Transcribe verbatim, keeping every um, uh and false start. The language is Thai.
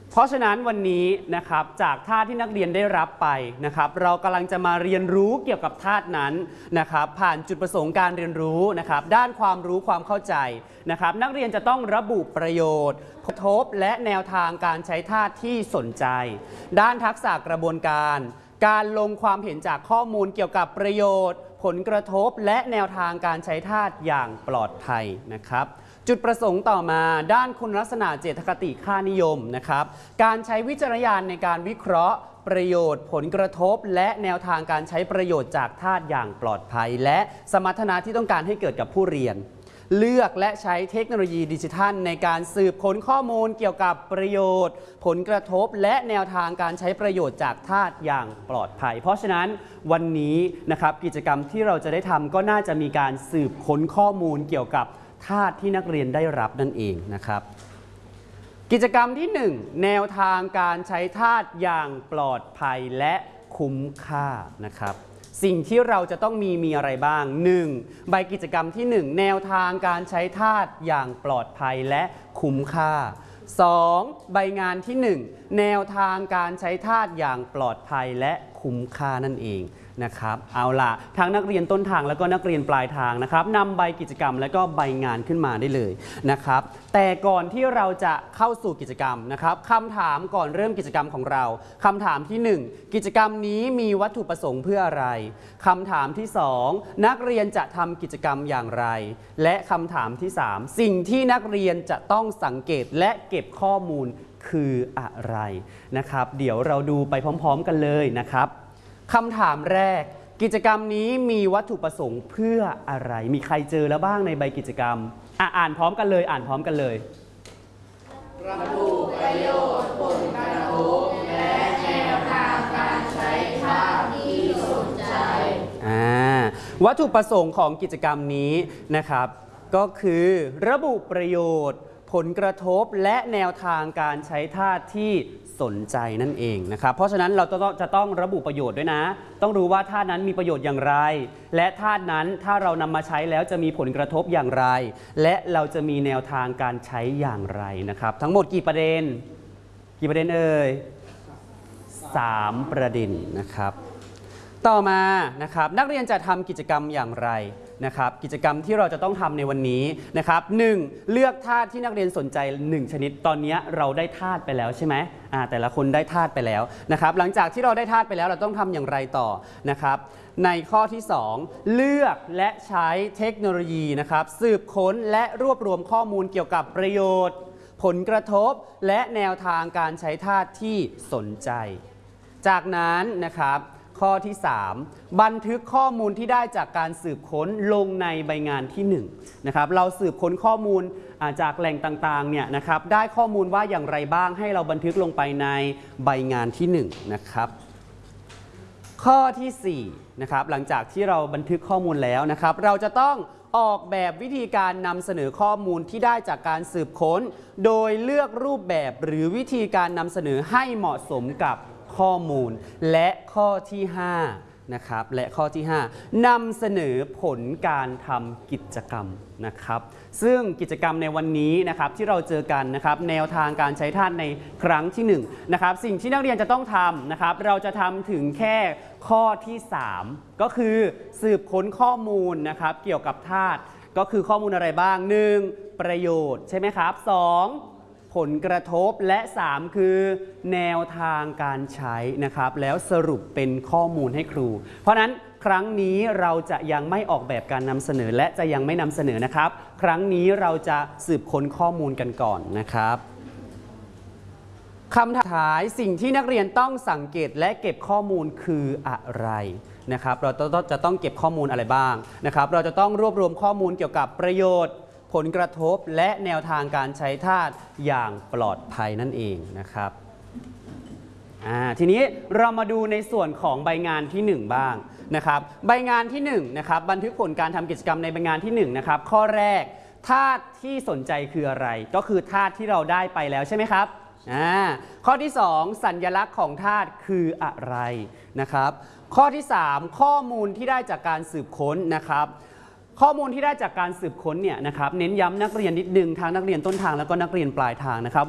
เพราะฉะนั้นวันนี้นะครับจากธาตุที่นักเรียนได้รับไปนะครับเรากำลังจะมาเรียนรู้เกี่ยวกับธาตุนั้นนะครับผ่านจุดประสงค์การเรียนรู้นะครับด้านความรู้ความเข้าใจนะครับนักเรียนจะต้องระบุประโยชน์ผลกระทบและแนวทางการใช้ธาตุที่สนใจด้านทักษะกระบวนการการลงความเห็นจากข้อมูลเกี่ยวกับประโยชน์ผลกระทบและแนวทางการใช้ธาตุอย่างปลอดภัยนะครับจุดประสงค์ต่อมาด้านคุณลักษณะเจตคติค่านิยมนะครับการใช้วิจารณญาณในการวิเคราะห์ประโยชน์ผลกระทบและแนวทางการใช้ประโยชน์จากธาตุอย่างปลอดภัยและสมรรถนะที่ต้องการให้เกิดกับผู้เรียนเลือกและใช้เทคโนโลยีดิจิทัลในการสืบค้นข้อมูลเกี่ยวกับประโยชน์ผลกระทบและแนวทางการใช้ประโยชน์จากธาตุอย่างปลอดภัยเพราะฉะนั้นวันนี้นะครับกิจกรรมที่เราจะได้ทำก็น่าจะมีการสืบค้นข้อมูลเกี่ยวกับธาตุที่นักเรียนได้รับนั่นเองนะครับกิจกรรมที่หนึ่งแนวทางการใช้ธาตุอย่างปลอดภัยและคุ้มค่านะครับสิ่งที่เราจะต้องมีมีอะไรบ้าง หนึ่ง ใบกิจกรรมที่หนึ่งแนวทางการใช้ธาตุอย่างปลอดภัยและคุ้มค่า สอง ใบงานที่หนึ่งแนวทางการใช้ธาตุอย่างปลอดภัยและคุ้มค่านั่นเองนะครับเอาล่ะทั้งนักเรียนต้นทางแล้วก็นักเรียนปลายทางนะครับนำใบกิจกรรมและก็ใบงานขึ้นมาได้เลยนะครับแต่ก่อนที่เราจะเข้าสู่กิจกรรมนะครับคำถามก่อนเริ่มกิจกรรมของเราคำถามที่หนึ่งกิจกรรมนี้มีวัตถุประสงค์เพื่ออะไรคำถามที่สองนักเรียนจะทำกิจกรรมอย่างไรและคำถามที่สามสิ่งที่นักเรียนจะต้องสังเกตและเก็บข้อมูลคืออะไรนะครับเดี๋ยวเราดูไปพร้อมๆกันเลยนะครับคำถามแรกกิจกรรมนี้มีวัตถุประสงค์เพื่ออะไรมีใครเจอแล้วบ้างในใบกิจกรรม อ่ะอ่านพร้อมกันเลยอ่านพร้อมกันเลยระบุประโยชน์ผลกระทบและแนวทางการใช้ธาตุที่สนใจอ่าวัตถุประสงค์ของกิจกรรมนี้นะครับก็คือระบุประโยชน์ผลกระทบและแนวทางการใช้ธาตุที่สนใจนั่นเองนะครับเพราะฉะนั้นเราจะต้องระบุประโยชน์ด้วยนะต้องรู้ว่าธาตุนั้นมีประโยชน์อย่างไรและธาตุนั้นถ้าเรานำมาใช้แล้วจะมีผลกระทบอย่างไรและเราจะมีแนวทางการใช้อย่างไรนะครับทั้งหมดกี่ประเด็นกี่ประเด็นเอ่ยสามประเด็นนะครับต่อมานะครับนักเรียนจะทำกิจกรรมอย่างไรนะครับกิจกรรมที่เราจะต้องทำในวันนี้นะครับหนึ่งเลือกธาตุที่นักเรียนสนใจหนึ่งชนิดตอนนี้เราได้ธาตุไปแล้วใช่ไหมอ่าแต่ละคนได้ธาตุไปแล้วนะครับหลังจากที่เราได้ธาตุไปแล้วเราต้องทำอย่างไรต่อนะครับในข้อที่สองเลือกและใช้เทคโนโลยีนะครับสืบค้นและรวบรวมข้อมูลเกี่ยวกับประโยชน์ผลกระทบและแนวทางการใช้ธาตุที่สนใจจากนั้นนะครับข้อที่สามบันทึกข้อมูลที่ได้จากการสืบค้นลงในใบงานที่หนึ่งนะครับเราสืบค้นข้อมูลจากแหล่งต่างๆเนี่ยนะครับได้ข้อมูลว่าอย่างไรบ้างให้เราบันทึกลงไปในใบงานที่หนึ่งนะครับข้อที่สี่นะครับหลังจากที่เราบันทึกข้อมูลแล้วนะครับเราจะต้องออกแบบวิธีการนำเสนอข้อมูลที่ได้จากการสืบค้นโดยเลือกรูปแบบหรือวิธีการนำเสนอให้เหมาะสมกับข้อมูลและข้อที่ห้านะครับและข้อที่ห้านำเสนอผลการทำกิจกรรมนะครับซึ่งกิจกรรมในวันนี้นะครับที่เราเจอกันนะครับแนวทางการใช้ธาตุในครั้งที่หนึ่งนะครับสิ่งที่นักเรียนจะต้องทำนะครับเราจะทำถึงแค่ข้อที่สามก็คือสืบค้นข้อมูลนะครับเกี่ยวกับธาตุก็คือข้อมูลอะไรบ้าง หนึ่ง ประโยชน์ใช่ไหมครับ สองผลกระทบและสามคือแนวทางการใช้นะครับแล้วสรุปเป็นข้อมูลให้ครูเพราะนั้นครั้งนี้เราจะยังไม่ออกแบบการนำเสนอและจะยังไม่นำเสนอนะครับครั้งนี้เราจะสืบค้นข้อมูลกันก่อนนะครับคำถามสิ่งที่นักเรียนต้องสังเกตและเก็บข้อมูลคืออะไรนะครับเราจะต้องเก็บข้อมูลอะไรบ้างนะครับเราจะต้องรวบรวมข้อมูลเกี่ยวกับประโยชน์ผลกระทบและแนวทางการใช้ธาตุอย่างปลอดภัยนั่นเองนะครับทีนี้เรามาดูในส่วนของใบงานที่หนึ่งบ้างนะครับใบงานที่หนึ่งนะครับบันทึกผลการทำกิจกรรมในใบงานที่หนึ่งนะครับข้อแรกธาตุที่สนใจคืออะไรก็คือธาตุที่เราได้ไปแล้วใช่ไหมครับข้อที่สองสัญลักษณ์ของธาตุคืออะไรนะครับข้อที่สามข้อมูลที่ได้จากการสืบค้นนะครับข้อมูลที่ได้จากการสืบค้นเนี่ยนะครับเน้นย้ำนักเรียนนิดนึงทั้งนักเรียนต้นทางแล้วก็นักเรียนปลายทางนะครับ